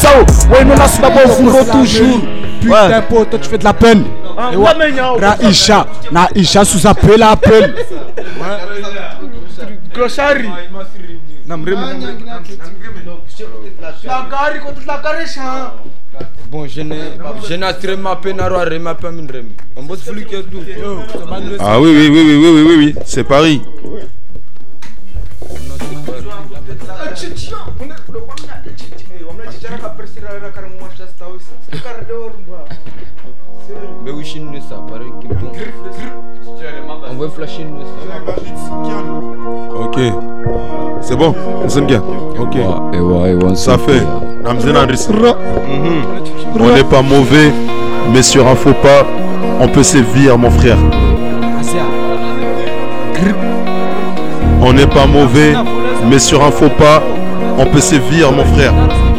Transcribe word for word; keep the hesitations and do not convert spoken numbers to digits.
Sao, ouais, nous on a d'abord toujours. Putain, pote, toi tu fais de la peine. Et ouais, Raïcha, Naïcha sous appel à appel. Glossari. Bon, je n'ai attiré ma peine à roi, ma peine à rem. On bosse flux qui est tout. Ah oui, oui, oui, oui, oui, oui, oui, oui, c'est Paris. Mais oui, chine ça, pareil que bon. On va flasher ça. Ok. C'est bon, c'est bien. Ok. Ça fait. On n'est pas mauvais, mais sur un faux pas, on peut sévir, mon frère. On n'est pas mauvais, mais sur un faux pas, on peut sévir, mon frère.